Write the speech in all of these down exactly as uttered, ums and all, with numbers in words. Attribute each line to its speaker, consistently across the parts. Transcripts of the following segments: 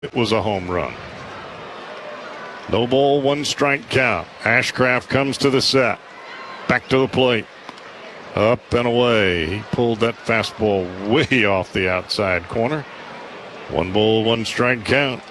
Speaker 1: It was a home run. No ball, one strike count. Ashcraft comes to the set. Back to the plate. Up and away. He pulled that fastball way off the outside corner. One ball, one strike count.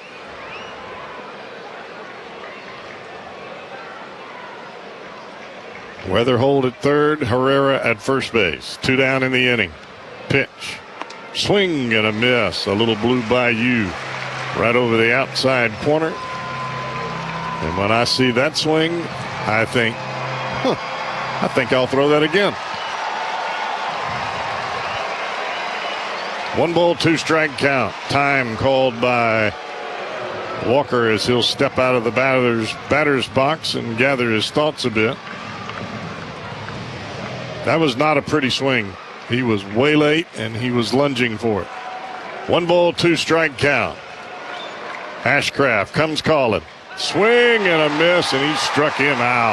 Speaker 1: Weatherhold at third, Herrera at first base. Two down in the inning. Pitch. Swing and a miss. A little blue bayou right over the outside corner. And when I see that swing, I think, huh, I think I'll throw that again. One ball, two strike count. Time called by Walker as he'll step out of the batter's, batter's box and gather his thoughts a bit. That was not a pretty swing. He was way late and he was lunging for it. One ball, two strike count. Ashcraft comes calling. Swing and a miss, and he struck him out.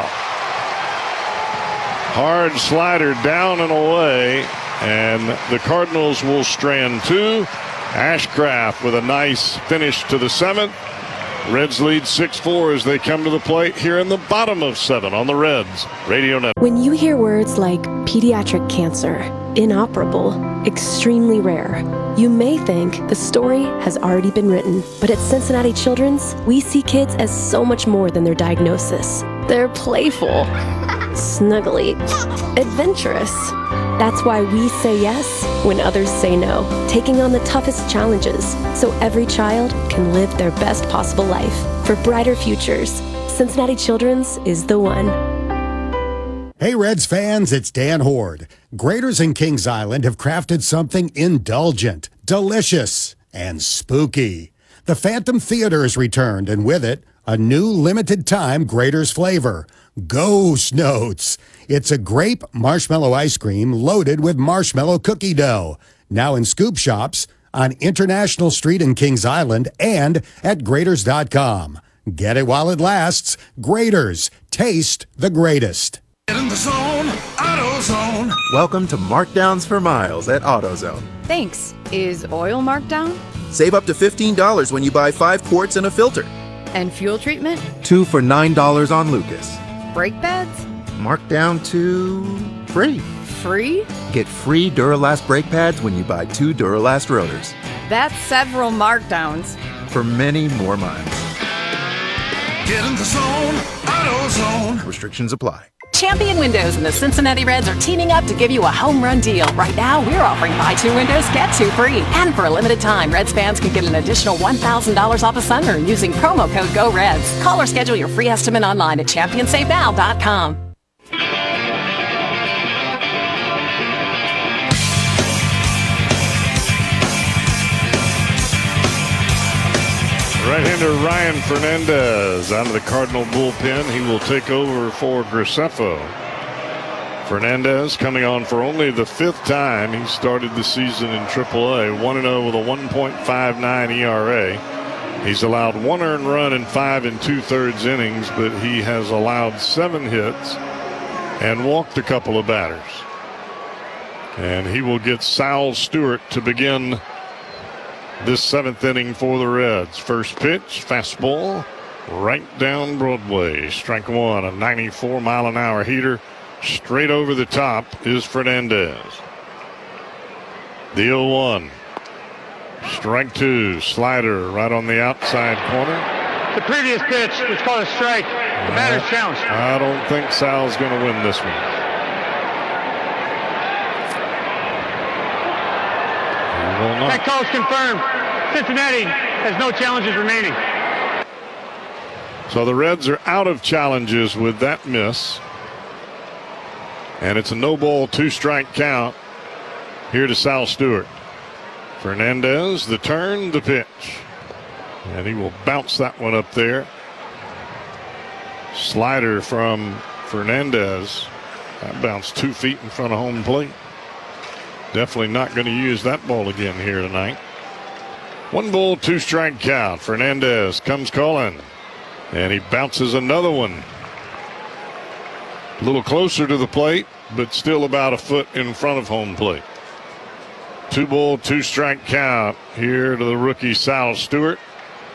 Speaker 1: Hard slider down and away, and the Cardinals will strand two. Ashcraft with a nice finish to the seventh. Reds lead six four as they come to the plate here in the bottom of seven on the Reds Radio Network.
Speaker 2: When you hear words like pediatric cancer, inoperable, extremely rare, you may think the story has already been written. But at Cincinnati Children's, we see kids as so much more than their diagnosis. They're playful, snuggly, adventurous. That's why we say yes when others say no, taking on the toughest challenges so every child can live their best possible life. For brighter futures, Cincinnati Children's is the one.
Speaker 3: Hey Reds fans, it's Dan Horde. Graders in Kings Island have crafted something indulgent, delicious, and spooky. The Phantom Theater has returned, and with it, a new limited-time Graders flavor, Ghost Notes. It's a grape marshmallow ice cream loaded with marshmallow cookie dough. Now in scoop shops, on International Street in Kings Island, and at graders dot com. Get it while it lasts. Graders. Taste the greatest.
Speaker 4: Get in the zone, AutoZone.
Speaker 5: Welcome to Markdowns for Miles at AutoZone.
Speaker 6: Thanks. Is oil marked down?
Speaker 5: Save up to fifteen dollars when you buy five quarts and a filter.
Speaker 6: And fuel treatment?
Speaker 5: Two for nine dollars on Lucas.
Speaker 6: Brake pads?
Speaker 5: Marked down to free.
Speaker 6: Free?
Speaker 5: Get free Duralast brake pads when you buy two Duralast rotors.
Speaker 6: That's several markdowns.
Speaker 5: For many more miles.
Speaker 4: Get in the zone, AutoZone.
Speaker 5: Restrictions apply.
Speaker 7: Champion Windows and the Cincinnati Reds are teaming up to give you a home run deal. Right now, we're offering buy two windows, get two free. And for a limited time, Reds fans can get an additional one thousand dollars off a sunroom using promo code GOREDS. Call or schedule your free estimate online at champion save now dot com.
Speaker 1: Right-hander Ryan Fernandez out of the Cardinal bullpen. He will take over for Graceffo. Fernandez coming on for only the fifth time. He started the season in triple A, one and oh with a one point five nine E R A. He's allowed one earned run in five and two-thirds innings, but he has allowed seven hits and walked a couple of batters. And he will get Sal Stewart to begin this seventh inning for the Reds. First pitch, fastball, right down Broadway. Strike one, a ninety-four mile an hour heater. Straight over the top is Fernandez. The oh one. Strike two, slider right on the outside corner.
Speaker 8: The previous pitch was called a strike. The batter's challenged.
Speaker 1: I don't think Sal's going to win this one.
Speaker 8: That call is confirmed. Cincinnati has no challenges remaining.
Speaker 1: So the Reds are out of challenges with that miss. And it's a no ball, two strike count here to Sal Stewart. Fernandez, the turn, the pitch. And he will bounce that one up there. Slider from Fernandez. That bounced two feet in front of home plate. Definitely not going to use that ball again here tonight. One ball, two strike count. Fernandez comes calling. And he bounces another one. A little closer to the plate, but still about a foot in front of home plate. Two ball, two strike count here to the rookie Sal Stewart.